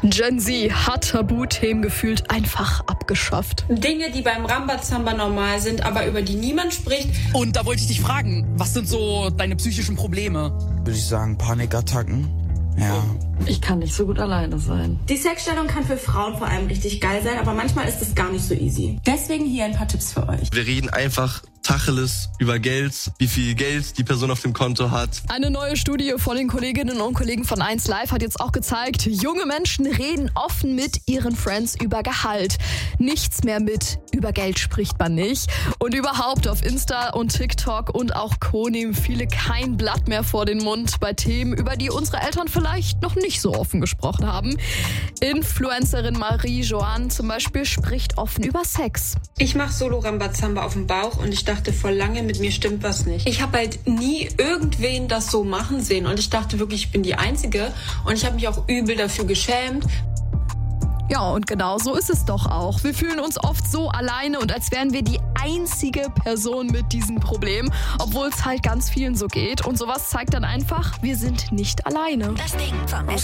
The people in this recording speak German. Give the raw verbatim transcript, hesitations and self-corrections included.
Gen Z hat Tabuthemen gefühlt einfach abgeschafft. Dinge, die beim Rambazamba normal sind, aber über die niemand spricht. Und da wollte ich dich fragen, was sind so deine psychischen Probleme? Würde ich sagen, Panikattacken. Ja. Ich kann nicht so gut alleine sein. Die Sexstellung kann für Frauen vor allem richtig geil sein, aber manchmal ist es gar nicht so easy. Deswegen hier ein paar Tipps für euch. Wir reden einfach Tacheles über Geld, wie viel Geld die Person auf dem Konto hat. Eine neue Studie von den Kolleginnen und Kollegen von eins Live hat jetzt auch gezeigt, junge Menschen reden offen mit ihren Friends über Gehalt. Nichts mehr mit über Geld spricht man nicht. Und überhaupt auf Insta und TikTok und auch Co. nehmen viele kein Blatt mehr vor den Mund bei Themen, über die unsere Eltern vielleicht noch nicht so offen gesprochen haben. Influencerin Marie-Joanne zum Beispiel spricht offen über Sex. Ich mache Solo-Rambazamba auf dem Bauch und ich dachte vor lange, mit mir stimmt was nicht. Ich habe halt nie irgendwen das so machen sehen und ich dachte wirklich, ich bin die Einzige und ich habe mich auch übel dafür geschämt. Ja, und genau so ist es doch auch. Wir fühlen uns oft so alleine und als wären wir die einzige Person mit diesem Problem, obwohl es halt ganz vielen so geht. Und sowas zeigt dann einfach, wir sind nicht alleine. Das Ding vom